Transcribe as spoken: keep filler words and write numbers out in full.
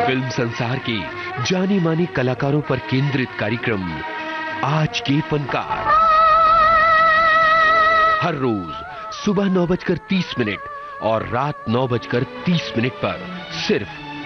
film संसार के जानी मानी कलाकारों पर केंद्रित कार्यक्रम आज के फनकार, हर रोज सुबह नौ बजकर तीस मिनट और रात नौ बजकर तीस मिनट पर सिर्फ